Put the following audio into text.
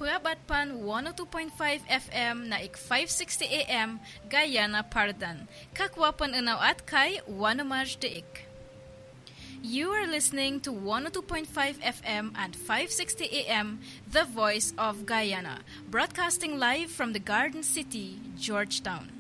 Huyabat pan 102.5 FM na ik 560 AM Guyana Pardan. Kakwapan unaw at kay Wanamaj Deik. You are listening to 102.5 FM and 560 AM, The Voice of Guyana, broadcasting live from the Garden City, Georgetown.